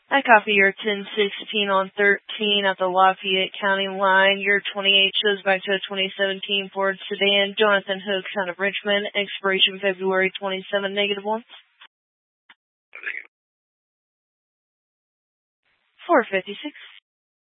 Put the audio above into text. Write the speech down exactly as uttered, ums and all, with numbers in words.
I copy your ten sixteen on thirteen at the Lafayette County line. Your twenty-eight shows back to a twenty seventeen Ford sedan. Jonathan Hook, son of Richmond. Expiration February twenty-seventh, negative one. four fifty-six.